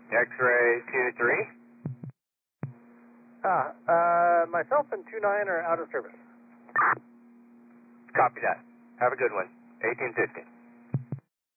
X-ray 2-3. Myself and 2-9 are out of service. Copy that. Have a good one. 1850.